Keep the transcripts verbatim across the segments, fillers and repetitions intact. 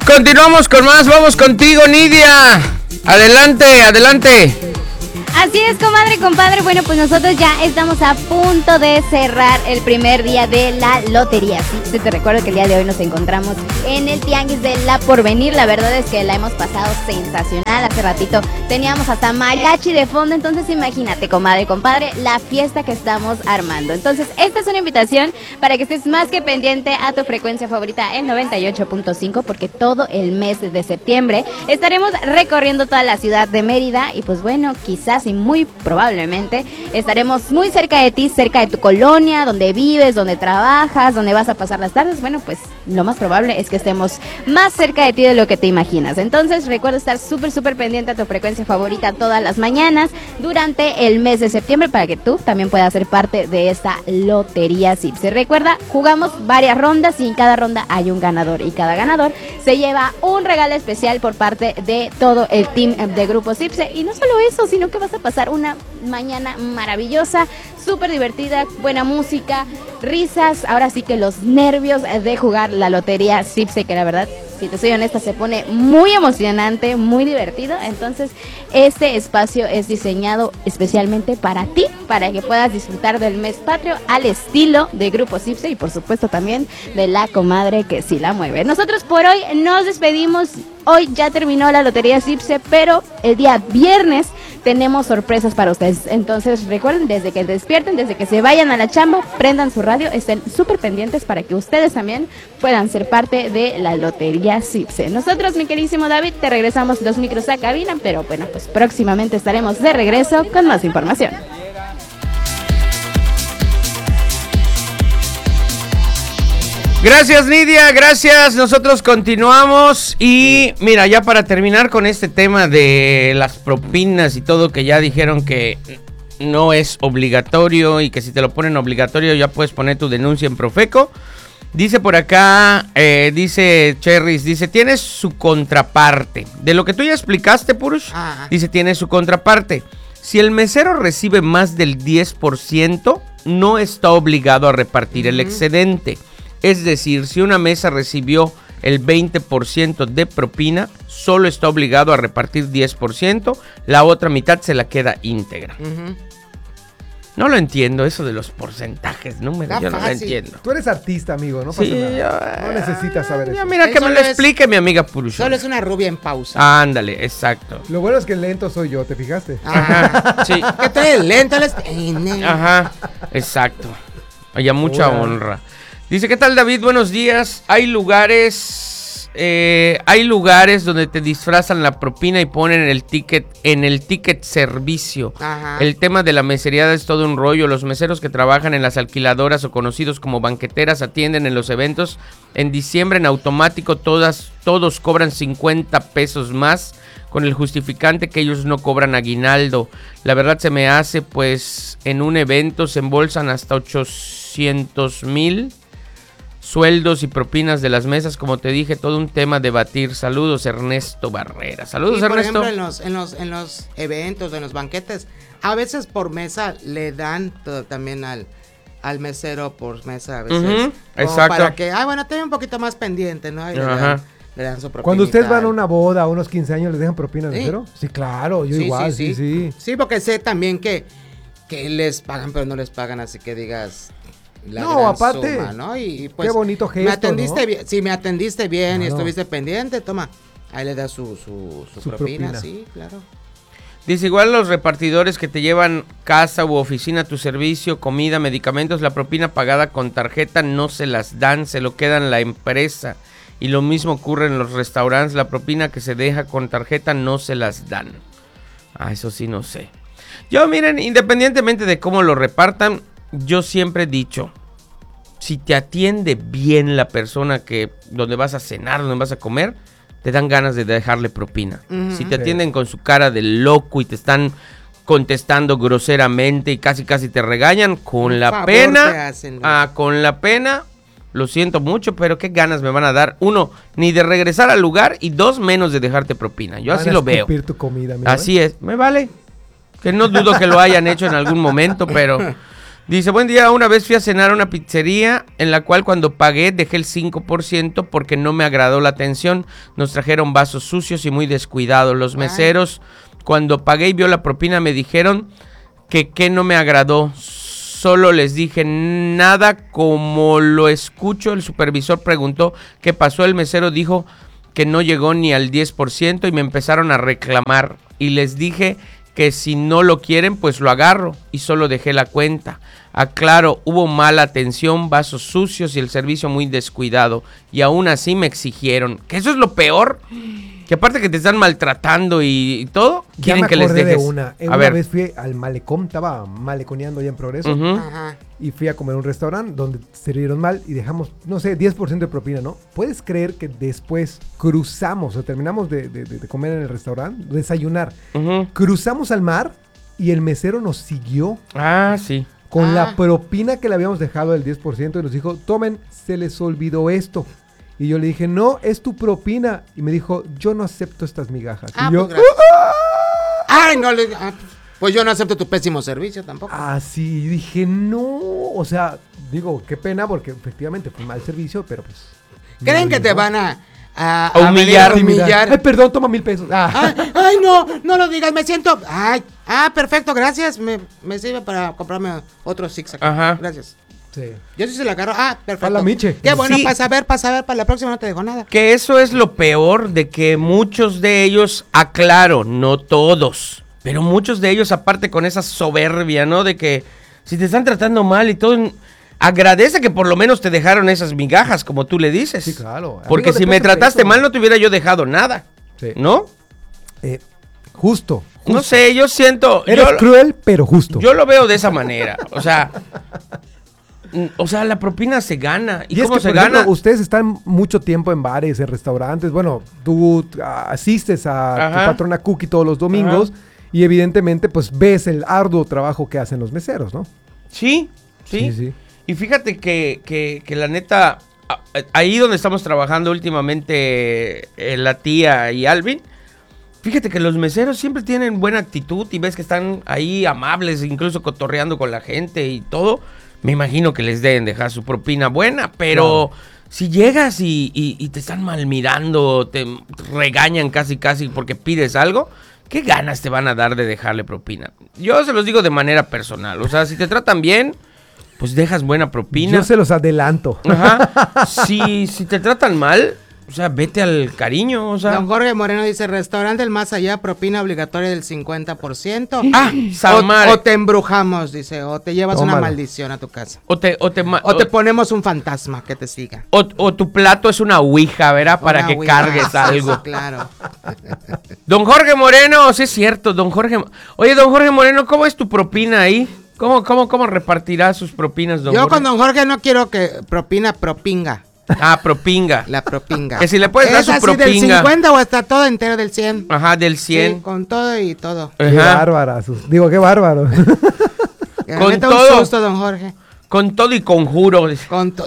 Continuamos con más, vamos contigo, Nidia. Adelante, adelante. Así es, comadre, compadre. Bueno, pues nosotros ya estamos a punto de cerrar el primer día de la lotería. Sí, te recuerdo que el día de hoy nos encontramos en el Tianguis de La Porvenir. La verdad es que la hemos pasado sensacional. Hace ratito teníamos hasta mariachi de fondo. Entonces imagínate, comadre, compadre, la fiesta que estamos armando. Entonces esta es una invitación para que estés más que pendiente a tu frecuencia favorita en noventa y ocho punto cinco, porque todo el mes de septiembre estaremos recorriendo toda la ciudad de Mérida. Y pues bueno, quizás y muy probablemente estaremos muy cerca de ti, cerca de tu colonia, donde vives, donde trabajas, donde vas a pasar las tardes. Bueno, pues lo más probable es que estemos más cerca de ti de lo que te imaginas. Entonces recuerda estar súper, súper pendiente a tu frecuencia favorita todas las mañanas durante el mes de septiembre para que tú también puedas ser parte de esta lotería Cipse. Recuerda, jugamos varias rondas y en cada ronda hay un ganador y cada ganador se lleva un regalo especial por parte de todo el team de Grupo Cipse. Y no solo eso, sino que vas a pasar una mañana maravillosa, súper divertida, buena música, risas, ahora sí que los nervios de jugar la lotería Cipse, que la verdad, si te soy honesta, se pone muy emocionante, muy divertido. Entonces este espacio es diseñado especialmente para ti, para que puedas disfrutar del mes patrio al estilo de Grupo Cipse y por supuesto también de la comadre que sí la mueve. Nosotros por hoy nos despedimos. Hoy ya terminó la lotería Cipse, pero el día viernes tenemos sorpresas para ustedes. Entonces recuerden, desde que despierten, desde que se vayan a la chamba, prendan su radio, estén súper pendientes para que ustedes también puedan ser parte de la lotería Cipse. Nosotros, mi queridísimo David, te regresamos los micros a cabina, pero bueno, pues próximamente estaremos de regreso con más información. Gracias, Nidia, gracias. Nosotros continuamos y mira, ya para terminar con este tema de las propinas y todo, que ya dijeron que no es obligatorio y que si te lo ponen obligatorio ya puedes poner tu denuncia en Profeco. Dice por acá, eh, dice Cherries, dice, tiene su contraparte. De lo que tú ya explicaste, Purush, Ajá. dice, tiene su contraparte. Si el mesero recibe más del diez por ciento, no está obligado a repartir uh-huh. el excedente. Es decir, si una mesa recibió el veinte por ciento de propina, solo está obligado a repartir diez por ciento, la otra mitad se la queda íntegra. Uh-huh. No lo entiendo, eso de los porcentajes, no me, yo no lo entiendo. Tú eres artista, amigo, no pasa sí, nada. Yo, no necesitas saber ya eso. Mira, que me lo es, explique mi amiga Purusha. Solo es una rubia en pausa. Ándale, exacto. Lo bueno es que el lento soy yo, ¿te fijaste? Ajá, sí. ¿Qué trae el lento? Ajá, exacto. Oye, mucha Hola. honra. Dice, ¿qué tal, David? Buenos días. Hay lugares, eh, hay lugares donde te disfrazan la propina y ponen el ticket en el ticket servicio. Ajá. El tema de la mesería es todo un rollo. Los meseros que trabajan en las alquiladoras o conocidos como banqueteras atienden en los eventos. En diciembre, en automático, todas, todos cobran cincuenta pesos más con el justificante que ellos no cobran aguinaldo. La verdad se me hace, pues, en un evento se embolsan hasta ochocientos mil. Sueldos y propinas de las mesas, como te dije, todo un tema a debatir. Saludos, Ernesto Barrera. Saludos, y, por Ernesto. Por ejemplo, en los, en, los, en los eventos, en los banquetes, a veces por mesa le dan todo, también al, al mesero por mesa. A veces. Uh-huh, exacto. Para que, ah, bueno, tenga un poquito más pendiente, ¿no? Y le dan, le dan su propina. Cuando ustedes van a una boda, a unos quince años, ¿les dejan propina al sí. mesero? Sí, claro, yo sí, igual, sí sí. sí, sí. Sí, porque sé también que, que les pagan, pero no les pagan, así que digas... La no, aparte, suma, ¿no? Y pues, qué bonito gesto, me atendiste ¿no? bien, si me atendiste bien claro. y estuviste pendiente, toma, ahí le das su, su, su, su propina, propina, sí, claro. Dice, igual los repartidores que te llevan casa u oficina a tu servicio, comida, medicamentos, la propina pagada con tarjeta no se las dan, se lo quedan la empresa. Y lo mismo ocurre en los restaurantes, la propina que se deja con tarjeta no se las dan. Ah, eso sí no sé. Yo, miren, independientemente de cómo lo repartan, yo siempre he dicho, si te atiende bien la persona que donde vas a cenar, donde vas a comer, te dan ganas de dejarle propina. Uh-huh. Si te atienden con su cara de loco y te están contestando groseramente y casi casi te regañan, con la pena, hacen, ¿no? ah, con la pena, lo siento mucho, pero qué ganas me van a dar. Uno, ni de regresar al lugar y dos, menos de dejarte propina. Yo van así lo veo. Tu comida, así es, me vale. Que no dudo que lo hayan hecho en algún momento, pero Dice, buen día, una vez fui a cenar a una pizzería en la cual cuando pagué dejé el cinco por ciento porque no me agradó la atención. Nos trajeron vasos sucios y muy descuidados. Los meseros, cuando pagué y vio la propina, me dijeron que que no me agradó. Solo les dije nada, como lo escucho, el supervisor preguntó qué pasó. El mesero dijo que no llegó ni al diez por ciento y me empezaron a reclamar. Y les dije que si no lo quieren, pues lo agarro, y solo dejé la cuenta. Aclaro, hubo mala atención, vasos sucios y el servicio muy descuidado, y aún así me exigieron, que eso es lo peor, que aparte que te están maltratando y, y todo, quieren ya me que les dejes. De una, a una ver. vez fui al malecón, estaba maleconeando ya en Progreso, Uh-huh. Ajá. y fui a comer a un restaurante donde sirvieron mal y dejamos, no sé, diez por ciento de propina, ¿no? ¿Puedes creer que después cruzamos, o terminamos de, de, de comer en el restaurante, desayunar, Uh-huh. cruzamos al mar y el mesero nos siguió Ah, sí. con Ah. la propina que le habíamos dejado del diez por ciento y nos dijo, tomen, se les olvidó esto. Y yo le dije, no, es tu propina. Y me dijo, yo no acepto estas migajas. Ah, y yo, pues, gracias. Ay, no le... ah, pues yo no acepto tu pésimo servicio tampoco. así dije, no, o sea, digo, qué pena porque efectivamente fue mal servicio, pero pues... ¿Creen no, que te no. van a... A, A humillar. venir a humillar? Ay, perdón, toma mil pesos. Ah. Ay, ay, no, no lo digas, me siento... Ay, ah, perfecto, gracias. Me, me sirve para comprarme otro zigzag. Ajá. Gracias. Sí. Yo sí se la agarro. Ah, perfecto. Para la Miche. Qué bueno, Sí. para saber, para saber, para la próxima no te dejo nada. Que eso es lo peor, de que muchos de ellos, aclaro, no todos, pero muchos de ellos, aparte con esa soberbia, ¿no? De que si te están tratando mal y todo, agradece que por lo menos te dejaron esas migajas, como tú le dices. Sí, claro. Porque Amigo, si de me peso trataste peso. mal, no te hubiera yo dejado nada, Sí. ¿no? Eh, justo, justo. No sé, yo siento... Eres yo, cruel, pero justo. yo lo veo de esa manera, o sea... mm, O sea, la propina se gana. ¿Y, Y es cómo que, se por gana? ejemplo, ustedes están mucho tiempo en bares, en restaurantes. Bueno, tú ah, asistes a tu Ajá. patrona Cookie todos los domingos y evidentemente pues ves el arduo trabajo que hacen los meseros, ¿no? Sí, sí. Sí, sí. Y fíjate que, que, que la neta, a- ahí donde estamos trabajando últimamente eh, la tía y Alvin, fíjate que los meseros siempre tienen buena actitud y ves que están ahí amables, incluso cotorreando con la gente y todo. Me imagino que les deben dejar su propina buena, pero Claro. si llegas y, y- y te están mal mirando, te regañan casi casi porque pides algo, ¿qué ganas te van a dar de dejarle propina? Yo se los digo de manera personal, o sea, si te tratan bien, pues dejas buena propina. Yo se los adelanto. Ajá. Si, si te tratan mal, o sea, vete al cariño, o sea. Don Jorge Moreno dice, restaurante El Más Allá, propina obligatoria del cincuenta por ciento. Ah, o, Samar. o te embrujamos, dice, o te llevas una Tómala. maldición a tu casa. O te, o te, ma- O te o- ponemos un fantasma que te siga. o- o tu plato es una ouija, ¿verdad? Para Una que ouija. cargues Sí, algo. sí, claro. Don Jorge Moreno, sí es cierto, don Jorge. Mo- Oye, don Jorge Moreno, ¿cómo es tu propina ahí? ¿Cómo, cómo, cómo repartirá sus propinas, don Yo Jorge? con Don Jorge no quiero que propina, propinga. Ah, propinga. La propinga. Que si le puedes dar ¿Es su así del propinga. cincuenta o está todo entero del cien? Ajá, del cien. Sí, con todo y todo. Qué Ajá. bárbara. sus- Digo, qué bárbaro. Que Con neta, todo. un susto, Don Jorge. Con todo y conjuro. Con todo.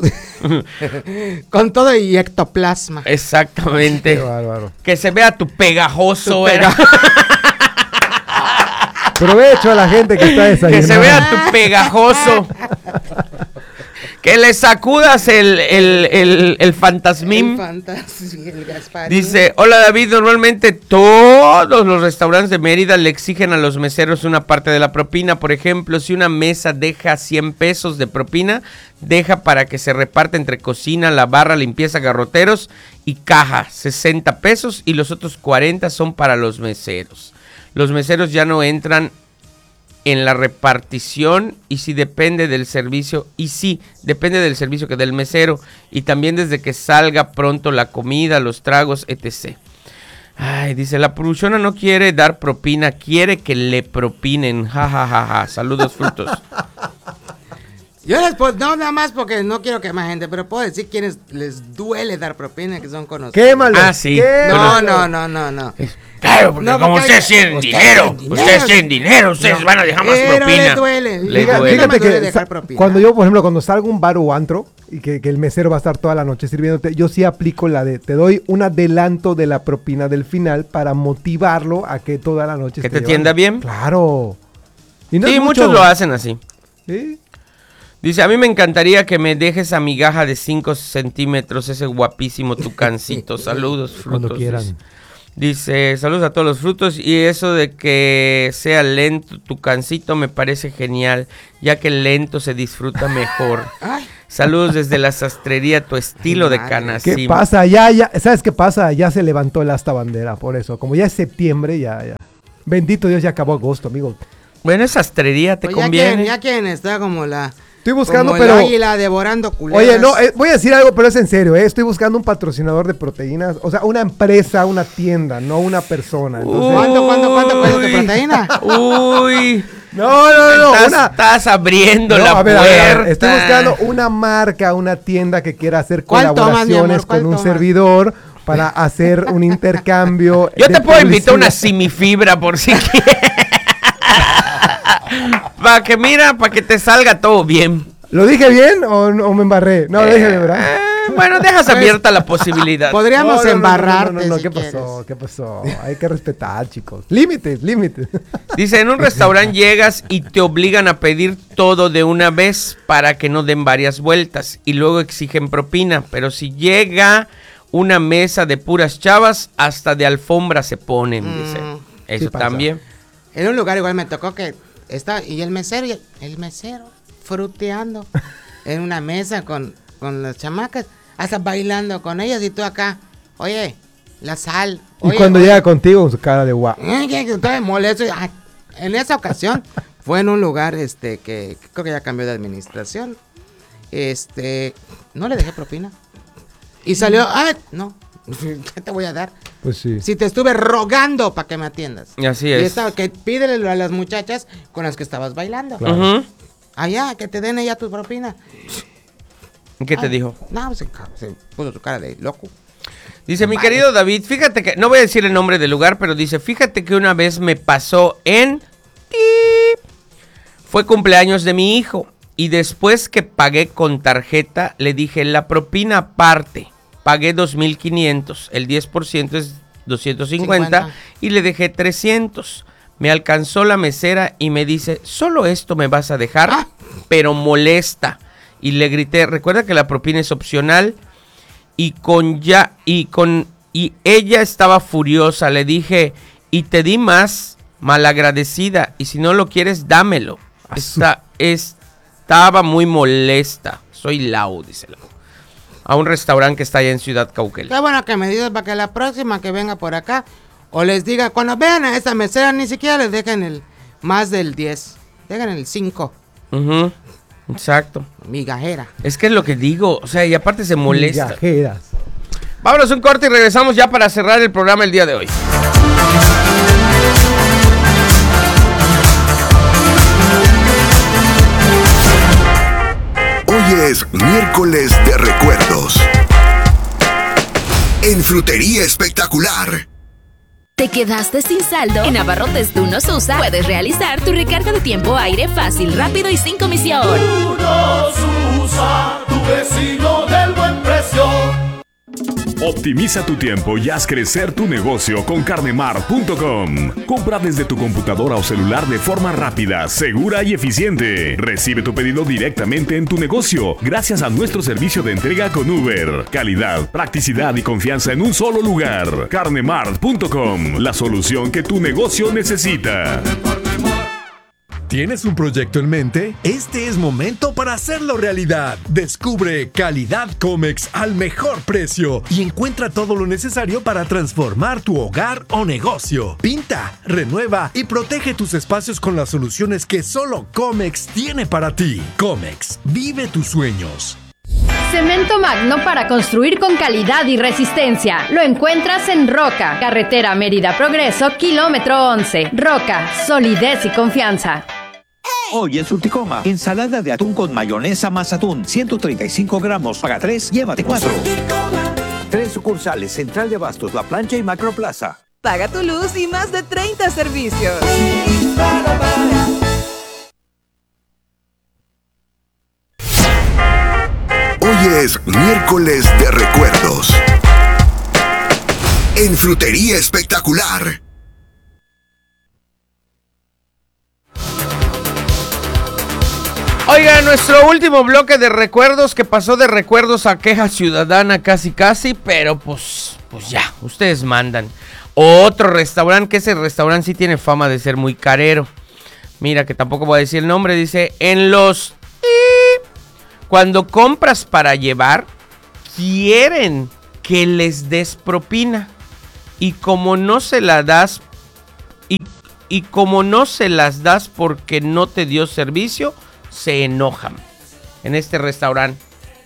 Con todo y ectoplasma. Exactamente. Qué bárbaro. Que se vea tu pegajoso, Tu ¿verdad? Provecho a la gente que está desayunando. Que se vea tu pegajoso. Que le sacudas el, el, el, el fantasmín. El fantasma, el Gasparín. Dice, hola David, normalmente todos los restaurantes de Mérida le exigen a los meseros una parte de la propina. Por ejemplo, si una mesa deja cien pesos de propina, deja para que se reparte entre cocina, la barra, limpieza, garroteros y caja, sesenta pesos, y los otros cuarenta son para los meseros. Los meseros ya no entran en la repartición y si depende del servicio, y sí, depende del servicio que del mesero, y también desde que salga pronto la comida, los tragos, etcétera. Ay, dice, la producción no quiere dar propina, quiere que le propinen, ja, ja, ja, ja. Saludos, frutos. Yo les puedo, no nada más porque no quiero que más gente, pero puedo decir quienes les duele dar propina, que son conocidos. Quémalo. Ah, sí. No, quémalo. no, no, no, no. Claro, porque No, como porque ustedes hay- tienen ustedes dinero, tienen dinero. ustedes tienen dinero, ustedes van a dejar más Pero propina. les duele. Les Fíjate, duele. fíjate Me duele que dejar sa- propina. cuando yo, por ejemplo, cuando salgo a un bar o antro y que, que el mesero va a estar toda la noche sirviéndote, yo sí aplico la de, te doy un adelanto de la propina del final para motivarlo a que toda la noche ¿Que esté te atienda llevando. bien? Claro. Y no Sí, es mucho. muchos lo hacen así. ¿Sí? Dice, a mí me encantaría que me dejes a migaja de cinco centímetros, ese guapísimo tucancito. Saludos, frutos. Cuando quieran. Dice. Dice, saludos a todos los frutos. Y eso de que sea lento tucancito me parece genial, ya que lento se disfruta mejor. Saludos desde la sastrería, tu estilo de Canacín. ¿Qué pasa? Ya, ya, ¿sabes qué pasa? Ya se levantó el asta bandera, por eso. Como ya es septiembre, ya, ya. Bendito Dios, ya acabó agosto, amigo. Bueno, es sastrería, te Pues ya conviene. quien, ya quien está como la... Estoy buscando, como pero... el águila devorando culeras. Oye, no, eh, voy a decir algo, pero es en serio, ¿eh? Estoy buscando un patrocinador de proteínas. O sea, una empresa, una tienda, no una persona. Entonces... ¿Cuánto, cuánto, cuánto cuesta tu proteína? Uy. No, no, no. Estás, una... estás abriendo No, la a ver, a puerta. ver, a ver, estoy buscando una marca, una tienda que quiera hacer ¿Cuál tomas, mi colaboraciones amor? ¿Cuál con un tomas? servidor para hacer un intercambio. Yo de te puedo invitar publicidad. una simifibra por si quieres. Para que mira, para que te salga todo bien. ¿Lo dije bien o, o me embarré? No, lo dije bien, ¿verdad? Eh, bueno, dejas abierta la posibilidad. Podríamos No, no, no, embarrarte No, no, no, no, si ¿qué quieres. pasó? ¿Qué pasó? Hay que respetar, chicos. Límites, límites. Dice, en un restaurante llegas y te obligan a pedir todo de una vez para que no den varias vueltas y luego exigen propina, pero si llega una mesa de puras chavas, hasta de alfombra se ponen, dice. Mm. Eso Sí pasa. también. En un lugar igual me tocó que está, y el mesero, y el, el mesero fruteando en una mesa con, con las chamacas, hasta bailando con ellas y tú acá, oye, la sal. Y Oye, cuando oye, llega contigo con su cara de guau. eh, que- que estoy molesto. y, ah, en esa ocasión fue en un lugar este que, que creo que ya cambió de administración. Este, no le dejé propina. Y salió, ah, no, ¿qué te voy a dar? Pues sí. Si te estuve rogando para que me atiendas. Y así Y es. estaba, que pídele a las muchachas con las que estabas bailando. Claro. Ujú. Allá, que te den ella tu propina. ¿Qué te Ah, dijo? No, se, se puso su cara de loco. Dice, mi Vale. querido David, fíjate que, no voy a decir el nombre del lugar, pero dice, fíjate que una vez me pasó en... Tip. Fue cumpleaños de mi hijo y después que pagué con tarjeta, le dije, la propina aparte, pagué dos mil quinientos, el diez por ciento es doscientos cincuenta cincuenta. y le dejé trescientos. Me alcanzó la mesera y me dice, solo esto me vas a dejar, Ah. pero molesta. Y le grité, recuerda que la propina es opcional. Y con ya, y con, y ella estaba furiosa, le dije, y te di más, malagradecida, y si no lo quieres, dámelo. Está, estaba muy molesta. Soy Lau, dice Lau. A un restaurante que está allá en Ciudad Cauquel. Qué bueno que me digas para que la próxima que venga por acá, o les diga, cuando vean a esa mesera, ni siquiera les dejen el más del diez, dejen el cinco, Ujú, exacto. migajera. Es que es lo que digo, o sea, y aparte se molesta. Migajeras. Vámonos un corte y regresamos ya para cerrar el programa el día de hoy. Hoy es miércoles de recuerdos. En Frutería Espectacular. ¿Te quedaste sin saldo? En Abarrotes Tú Nos Usa puedes realizar tu recarga de tiempo aire fácil, rápido y sin comisión. Tu vecino del buen precio. Optimiza tu tiempo y haz crecer tu negocio con carnemart punto com. Compra desde tu computadora o celular de forma rápida, segura y eficiente. Recibe tu pedido directamente en tu negocio gracias a nuestro servicio de entrega con Uber. Calidad, practicidad y confianza en un solo lugar. carnemart punto com, la solución que tu negocio necesita. ¿Tienes un proyecto en mente? Este es momento para hacerlo realidad. Descubre Calidad Comex al mejor precio y encuentra todo lo necesario para transformar tu hogar o negocio. Pinta, renueva y protege tus espacios con las soluciones que solo Comex tiene para ti. Comex, vive tus sueños. Cemento Magno para construir con calidad y resistencia. Lo encuentras en Roca, carretera Mérida Progreso, kilómetro once. Roca, solidez y confianza. Hoy en Surticoma, ensalada de atún con mayonesa más atún, ciento treinta y cinco gramos, paga tres, llévate cuatro. Tres sucursales, Central de Abastos, La Plancha y Macroplaza. Paga tu luz y más de treinta servicios. Hoy es miércoles de recuerdos. En Frutería Espectacular. Oiga, nuestro último bloque de recuerdos que pasó de recuerdos a queja ciudadana casi casi, pero pues, pues ya, ustedes mandan. Otro restaurante, que ese restaurante sí tiene fama de ser muy carero. Mira, que tampoco voy a decir el nombre, dice, en los... Cuando compras para llevar, quieren que les des propina. Y como no se la das, y, y como no se las das porque no te dio servicio, se enojan en este restaurante.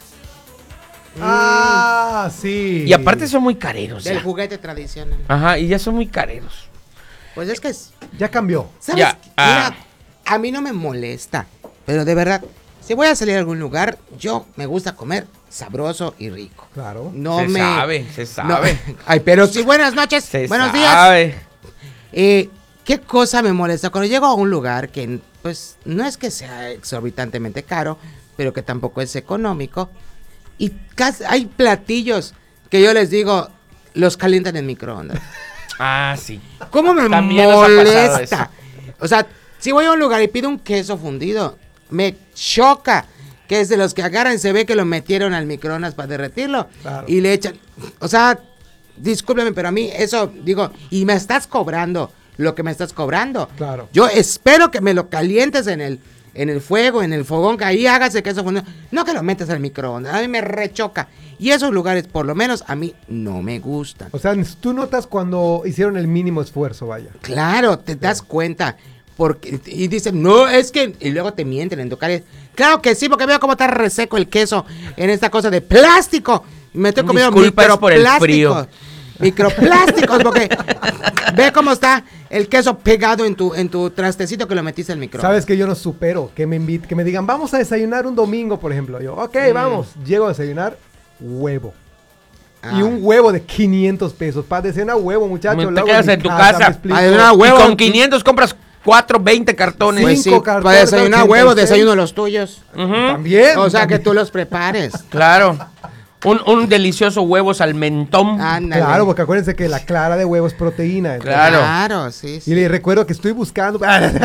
Ah, sí. Y aparte son muy careros. Del ya. juguete tradicional. Ajá, y ya son muy careros. Pues es que es... Ya cambió. ¿Sabes? Ya, ah. Mira, a mí no me molesta, pero de verdad, si voy a salir a algún lugar, yo me gusta comer sabroso y rico. Claro. No se me... sabe, se sabe. No, ay, pero sí, buenas noches, Se buenos sabe. días. Eh, ¿Qué cosa me molesta? Cuando llego a un lugar que, pues, no es que sea exorbitantemente caro, pero que tampoco es económico, y casi hay platillos que yo les digo, los calientan en microondas. Ah, sí. ¿Cómo me También nos ha pasado molesta? O sea, si voy a un lugar y pido un queso fundido, me choca que es de los que agarran, se ve que lo metieron al microondas para derretirlo. Claro. Y le echan, o sea, discúlpeme, pero a mí eso, digo, y me estás cobrando lo que me estás cobrando. Claro. Yo espero que me lo calientes en el, en el fuego, en el fogón, que ahí hagas el queso fundido. No que lo metas al microondas, a mí me rechoca. Y esos lugares, por lo menos, a mí no me gustan. O sea, tú notas cuando hicieron el mínimo esfuerzo, vaya. Claro, te das cuenta. Porque, y dicen, no, es que... Y luego te mienten en tu cara. Claro que sí, porque veo cómo está reseco el queso en esta cosa de plástico. Me estoy comiendo Disculpa, es por el microplásticos. frío. Microplásticos, porque ve cómo está el queso pegado en tu en tu trastecito que lo metiste al microondas. Sabes que yo no supero que me inviten, que me digan, vamos a desayunar un domingo, por ejemplo. Yo, ok, Mm. vamos. Llego a desayunar, huevo. Ah. Y un huevo de quinientos pesos. Para desayunar huevo, muchachos. Te lo hago quedas en tu casa. me explico. Ay, una huevo. Y con quinientos compras cuatro, veinte cartones. Pues sí, cinco cartones, para desayunar ochenta y huevos, seis. desayuno los tuyos. Ujú. También. O sea, que también. tú los prepares. Claro. Un, un delicioso huevos al mentón. Ándale. Claro, porque acuérdense que la clara de huevo es proteína. entonces- Claro. Claro, sí, sí. Y les recuerdo que estoy buscando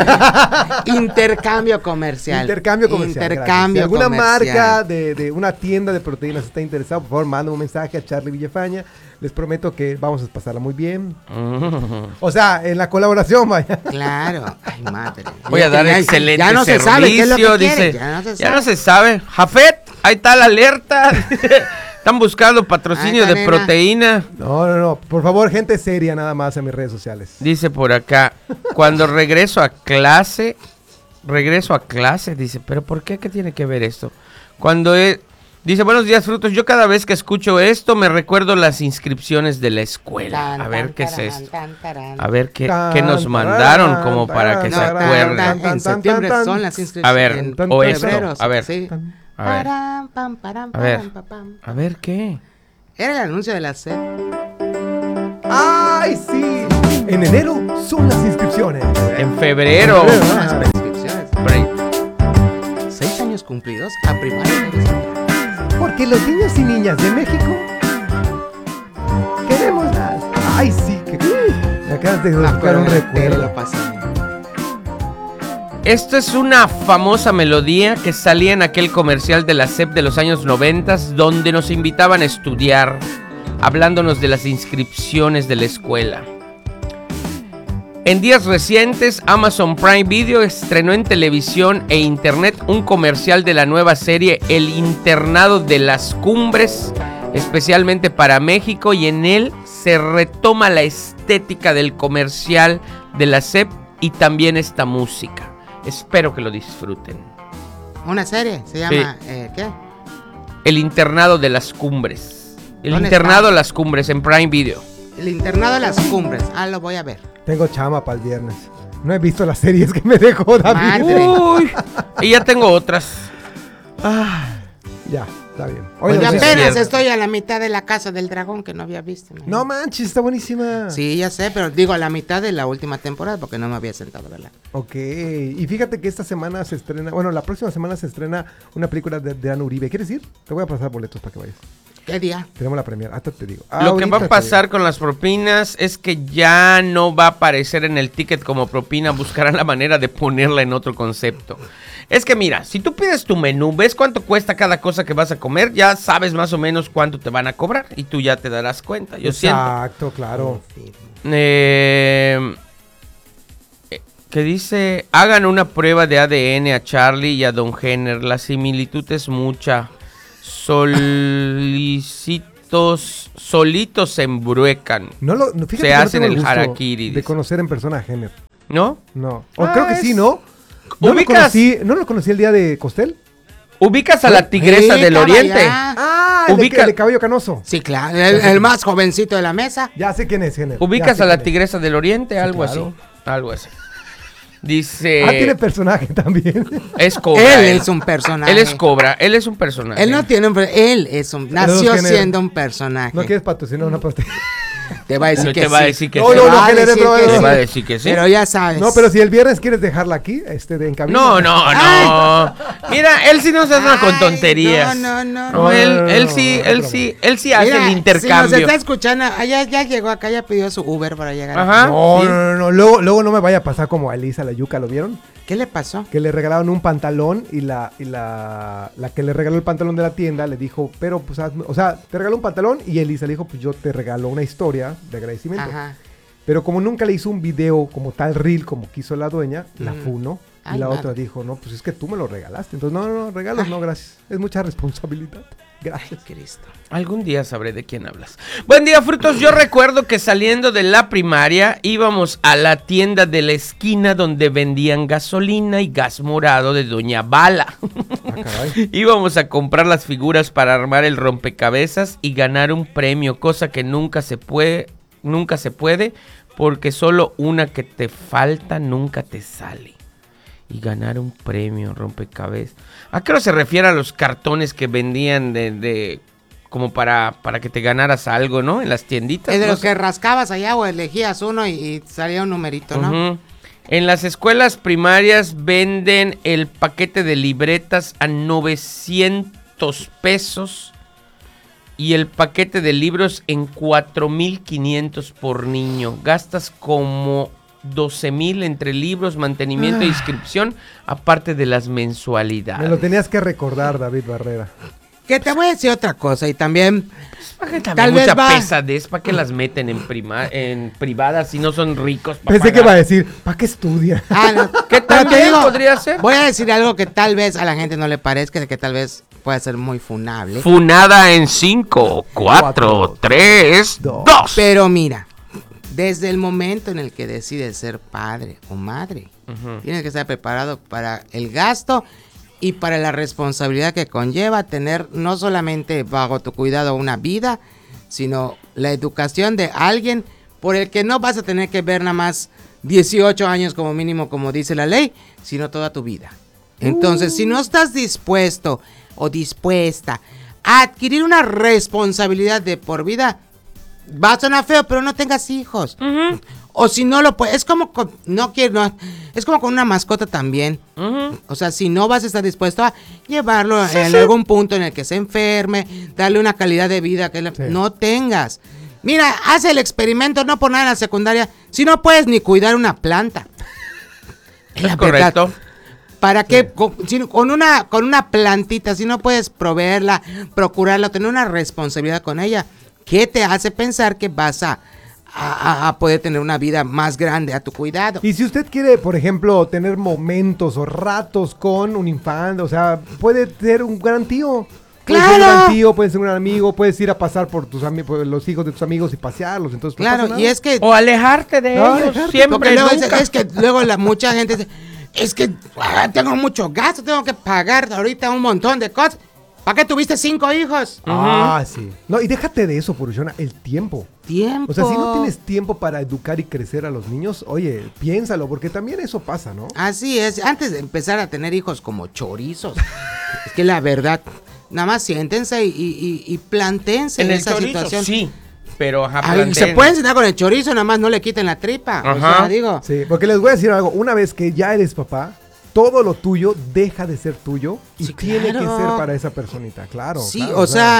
Intercambio comercial. intercambio comercial. Intercambio gracias. Si alguna comercial. marca de, de una tienda de proteínas está interesada, por favor, manden un mensaje a Charlie Villafaña. Les prometo que vamos a pasarla muy bien. O sea, en la colaboración, vaya. Claro. Ay, madre. Voy a dar Ya- excelente ya no se servicio, sabe qué es lo que dice. quiere, ya no se Ya sabe. no se sabe. Jafet, ahí está la alerta. Están buscando patrocinio Ahí está, de nena. proteína. No, no, no. Por favor, gente seria nada más en mis redes sociales. Dice por acá, cuando regreso a clase, regreso a clase, dice, pero ¿por qué? ¿Qué tiene que ver esto? Cuando he- dice, buenos días, frutos, yo cada vez que escucho esto me recuerdo las inscripciones de la escuela. Tan, A ver tan, qué es tarán, esto. tan, tarán. A ver qué, Tan, qué nos tarán, mandaron como para que tarán, se No, tan, acuerden. tan, Tan, en septiembre tan, tan. son las inscripciones. A ver, en tan, o tan, esto, febrero, a ver, sí. a ver, Param, pam, param, a ver, param, pa, pam. a ver qué. Era el anuncio de la S E P. ¡Ay, sí! En enero son las inscripciones. En febrero. Son las prescripciones. Seis años cumplidos a primaria debes entrar. Porque los niños y niñas de México queremos más. ¡Ay, sí! Que, me acabas de Me buscar acuerdo un de la tele, recuerdo. lo pasé. Esto es una famosa melodía que salía en aquel comercial de la S E P de los años noventa, donde nos invitaban a estudiar, hablándonos de las inscripciones de la escuela. En días recientes, Amazon Prime Video estrenó en televisión e internet un comercial de la nueva serie El Internado de las Cumbres, especialmente para México, y en él se retoma la estética del comercial de la S E P y también esta música. Espero que lo disfruten. Una serie, se llama, eh, ¿qué? El Internado de las Cumbres. El ¿Dónde Internado está? de las Cumbres en Prime Video. El Internado de las Cumbres. Ah, lo voy a ver. Tengo chama para el viernes. No he visto las series que me dejó David. Madre. Uy, y ya tengo otras. Ah, ya, está bien. Oye, Oye, Yo no sé si apenas es- estoy a la mitad de la Casa del Dragón que no había visto. man. no manches, está buenísima. Sí, ya sé, pero digo a la mitad de la última temporada porque no me había sentado a verla. Ok, y fíjate que esta semana se estrena, bueno, la próxima semana se estrena una película de, de Ana Uribe. ¿Quieres ir? Te voy a pasar boletos para que vayas. ¿Qué día? Tenemos la premier, hasta te digo. Ah, Lo que va a ahorita te pasar digo. con las propinas es que ya no va a aparecer en el ticket como propina, buscarán la manera de ponerla en otro concepto. Es que mira, si tú pides tu menú, ves cuánto cuesta cada cosa que vas a comer, ya sabes más o menos cuánto te van a cobrar y tú ya te darás cuenta, yo siento. Exacto, claro. Eh, que dice, hagan una prueba de A D N a Charlie y a Don Jenner, la similitud es mucha. Solicitos, solitos se embruecan. No lo, no, fíjate se que no hacen tengo el gusto harakiri. de dice. conocer en persona a Jenner. ¿No? No. O Ah, creo que es- sí, ¿no? ¿No lo, ¿Ubicas? conocí, ¿No lo conocí el día de Costel? ¿Ubicas a la tigresa Sí, del estaba oriente? allá. Ah, el de, Ubica- el de cabello canoso. Sí, claro, el, el más jovencito de la mesa. Ya sé quién es Jenner. ¿Ubicas Ya sé a la quién es. tigresa del oriente? Sí, Algo claro. así. Algo así. Dice... Ah, tiene personaje también. Es Cobra. Él es un personaje. Él es Cobra, él es un personaje. Él no tiene un... per- Él es un... Nació Jenner. siendo un personaje. ¿No quieres patrocinar una pastilla? Te va a decir No que te va a sí. decir que No, sí. no, Te no, va a Jenner, decir no, que no, Te sí. va a decir que sí. Pero ya sabes. No, pero si el viernes quieres dejarla aquí, este, de en cabina. No, no, no. Mira, él sí no se anda con Ay, tonterías. No, no, no. No, él, No, no, él no, sí, no, él no, sí, él sí hace Mira, el si intercambio. nos está escuchando, ah, ya, ya llegó acá, ya pidió su Uber para llegar. Ajá. aquí. No, Sí. no, no, no. Luego, luego no me vaya a pasar como a Elisa la yuca, ¿lo vieron? ¿Qué le pasó? Que le regalaron un pantalón y la y la, la que le regaló el pantalón de la tienda le dijo, pero pues, hazme- o sea, te regaló un pantalón y Elisa le dijo, pues yo te regalo una historia de agradecimiento. Ajá. Pero como nunca le hizo un video como tal reel como quiso la dueña, la Mm. funó. Y Ay, la madre. otra dijo, no, pues es que tú me lo regalaste. Entonces, no, no, no, regalos, no, gracias. Es mucha responsabilidad. Gracias. Cristo. Algún día sabré de quién hablas. Buen día, frutos. Yo recuerdo que saliendo de la primaria íbamos a la tienda de la esquina donde vendían gasolina y gas morado de Doña Bala. Ah, caray. Íbamos a comprar las figuras para armar el rompecabezas y ganar un premio, cosa que nunca se puede, nunca se puede, porque solo una que te falta nunca te sale. Y ganar un premio, rompecabezas. ¿A qué hora se refiere a los cartones que vendían de, de como para, para que te ganaras algo, ¿no? En las tienditas. Es de ¿no? los que rascabas allá o elegías uno y, y salía un numerito, ¿no? Ujú. En las escuelas primarias venden el paquete de libretas a novecientos pesos y el paquete de libros en cuatro mil quinientos por niño. Gastas como doce mil entre libros, mantenimiento e inscripción, aparte de las mensualidades. Me lo tenías que recordar, David Barrera. Que te voy a decir otra cosa y también... También Tal mucha vez va- pesadez, ¿para qué las meten en, prima, en privadas si no son ricos? pa' Pensé que pagar? iba a decir, ¿para qué estudia? Ah, no. ¿Qué Pero te también digo, podría ser? Voy a decir algo que tal vez a la gente no le parezca, que tal vez pueda ser muy funable. Funada en cinco, cuatro, tres, dos. Pero mira, desde el momento en el que decides ser padre o madre, Ujú. tienes que estar preparado para el gasto y para la responsabilidad que conlleva tener no solamente bajo tu cuidado una vida, sino la educación de alguien por el que no vas a tener que ver nada más dieciocho años como mínimo, como dice la ley, sino toda tu vida. Entonces, si no estás dispuesto o dispuesta a adquirir una responsabilidad de por vida, va a sonar feo, pero no tengas hijos. O si no lo puedes, es como con, no quiero, no, es como con una mascota también. Ujú. O sea, si no vas a estar dispuesto a llevarlo Sí, en sí. algún punto en el que se enferme, darle una calidad de vida que le- Sí. no tengas. Mira, haz el experimento, no por nada en la secundaria, si no puedes ni cuidar una planta. Es La correcto. verdad, ¿para qué? Con, si- con una, con una plantita, si no puedes proveerla, procurarla, tener una responsabilidad con ella, ¿qué te hace pensar que vas a, a, a poder tener una vida más grande a tu cuidado? Y si usted quiere, por ejemplo, tener momentos o ratos con un infante, o sea, puede ser un gran tío. Puede ser un ¡Claro! gran tío, puede ser un gran amigo, puedes ir a pasar por tus ami- por los hijos de tus amigos y pasearlos, entonces no pasa Claro, nada. y es que... O alejarte de No, ellos, alejarte. siempre, Porque luego es, nunca. es que luego la mucha gente dice, es que ah, tengo mucho gasto, tengo que pagar ahorita un montón de cosas. ¿Para qué tuviste cinco hijos? Ah, sí. No, y déjate de eso, Purushona, el tiempo. Tiempo. O sea, si no tienes tiempo para educar y crecer a los niños, oye, piénsalo, porque también eso pasa, ¿no? Así es, antes de empezar a tener hijos como chorizos, es que la verdad, nada más siéntense y, y, y plantéense En en el esa chorizo, situación. sí, pero ajá, Ay, se planteen. pueden sentar con el chorizo, nada más no le quiten la tripa. O Ajá. sea, digo, Sí, porque les voy a decir algo, una vez que ya eres papá, todo lo tuyo deja de ser tuyo y Sí, tiene claro. que ser para esa personita, claro. sí, claro, o sea,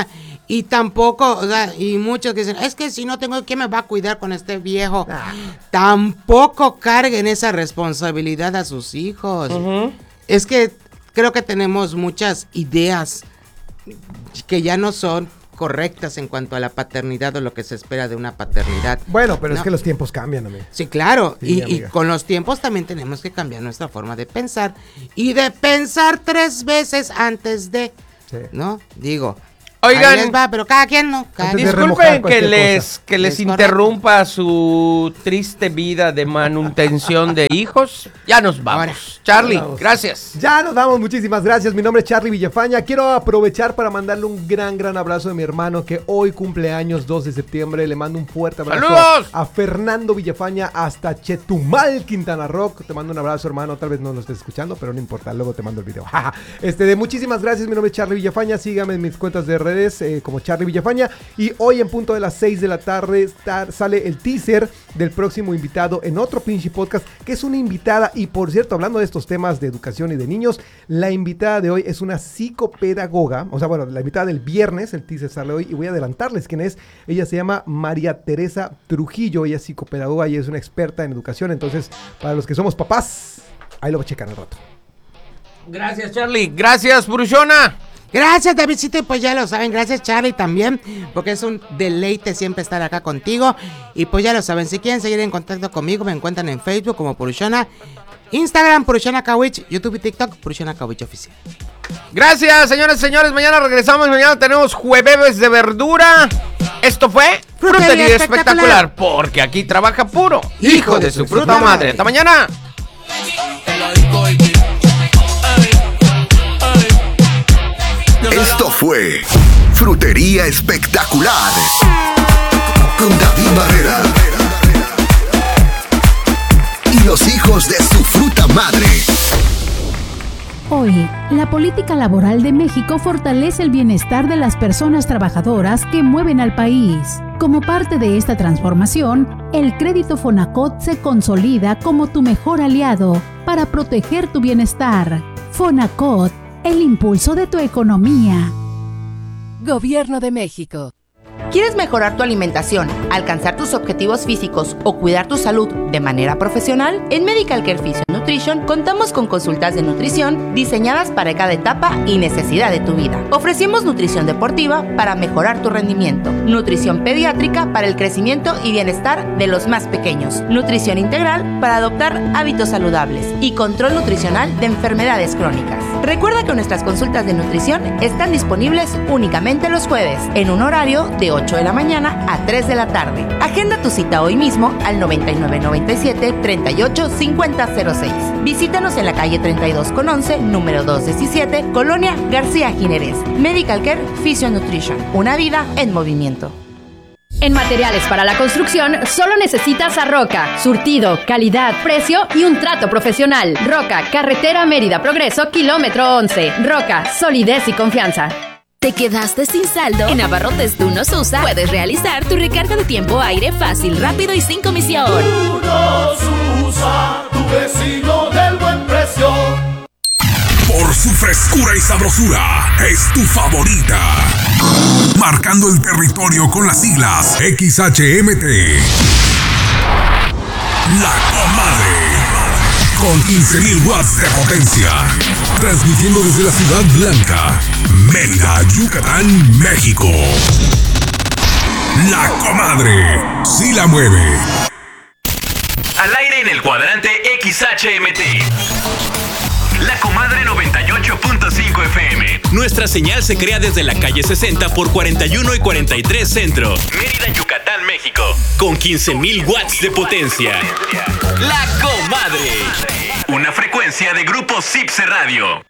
Y tampoco, o sea, y muchos que dicen, es que si no tengo, ¿quién me va a cuidar con este viejo? Ah. Tampoco carguen esa responsabilidad a sus hijos. Uh-huh. Es que creo que tenemos muchas ideas que ya no son correctas en cuanto a la paternidad o lo que se espera de una paternidad. Bueno, pero ¿no? Es que los tiempos cambian, amigo. Sí, claro. Sí, y, y con los tiempos también tenemos que cambiar nuestra forma de pensar. Y de pensar tres veces antes de, sí. ¿no? Digo... Oigan, les va, pero cada quien no. Cada disculpen que les, que les interrumpa su triste vida de manutención de hijos. Ya nos vamos. Ahora, Charlie, vamos. Gracias. Ya nos vamos, muchísimas gracias. Mi nombre es Charlie Villafaña. Quiero aprovechar para mandarle un gran, gran abrazo a mi hermano que hoy cumple años, dos de septiembre. Le mando un fuerte abrazo. ¡Saludos! A, a Fernando Villafaña hasta Chetumal, Quintana Roo. Te mando un abrazo, hermano. Tal vez no lo estés escuchando, pero no importa. Luego te mando el video. este, de muchísimas gracias. Mi nombre es Charlie Villafaña. Síganme en mis cuentas de redes. Eh, como Charlie Villafaña, y hoy en punto de las seis de la tarde está, sale el teaser del próximo invitado en otro pinche podcast, que es una invitada. Y por cierto, hablando de estos temas de educación y de niños, la invitada de hoy es una psicopedagoga, o sea, bueno, la invitada del viernes, el teaser sale hoy, y voy a adelantarles quién es. Ella se llama María Teresa Trujillo. Ella es psicopedagoga y es una experta en educación. Entonces, para los que somos papás, ahí lo checan al rato. Gracias, Charlie. Gracias, Bruchona. Gracias, Davidcito, y pues ya lo saben, gracias, Charlie, también, porque es un deleite siempre estar acá contigo, y pues ya lo saben, si quieren seguir en contacto conmigo, me encuentran en Facebook como Purushona, Instagram, Purushona Kawich, YouTube y TikTok, Purushona Kawich Oficial. Gracias, señores y señores, mañana regresamos, mañana tenemos jueves de verdura. Esto fue Frutería, Frutería espectacular. espectacular, porque aquí trabaja puro hijo, hijo de, de su fruta, fruta madre. madre. Hasta mañana. Esto fue Frutería Espectacular con David Barrera y los hijos de su fruta madre. Hoy, la política laboral de México fortalece el bienestar de las personas trabajadoras que mueven al país. Como parte de esta transformación, el crédito Fonacot se consolida como tu mejor aliado para proteger tu bienestar. Fonacot, el impulso de tu economía. Gobierno de México. ¿Quieres mejorar tu alimentación, alcanzar tus objetivos físicos o cuidar tu salud de manera profesional? En Medical Care Physio Nutrition contamos con consultas de nutrición diseñadas para cada etapa y necesidad de tu vida. Ofrecemos nutrición deportiva para mejorar tu rendimiento, nutrición pediátrica para el crecimiento y bienestar de los más pequeños, nutrición integral para adoptar hábitos saludables y control nutricional de enfermedades crónicas. Recuerda que nuestras consultas de nutrición están disponibles únicamente los jueves, en un horario de ocho de la mañana a tres de la tarde. Agenda tu cita hoy mismo al noventa y nueve noventa y siete treinta y ocho cincuenta cero seis. Visítanos en la calle treinta y dos con once, número doscientos diecisiete, Colonia García Jiménez. Medical Care Physio Nutrition. Una vida en movimiento. En materiales para la construcción, solo necesitas a Roca. Surtido, calidad, precio y un trato profesional. Roca, carretera Mérida Progreso, kilómetro once. Roca, solidez y confianza. ¿Te quedaste sin saldo? En Abarrotes Dunos Usa puedes realizar tu recarga de tiempo aire fácil, rápido y sin comisión. Dunos Usa, tu vecino del buen precio. Por su frescura y sabrosura, es tu favorita. Marcando el territorio con las siglas X H M T. La Comadre. Con quince mil watts de potencia. Transmitiendo desde la Ciudad Blanca, Mérida, Yucatán, México. La Comadre. Sí la mueve. Al aire en el cuadrante X H M T. La Comadre noventa y ocho punto cinco F M. Nuestra señal se crea desde la calle sesenta por cuarenta y uno y cuarenta y tres Centro, Mérida, Yucatán, México. Con quince mil watts de potencia. La Comadre. Una frecuencia de Grupo Cipse Radio.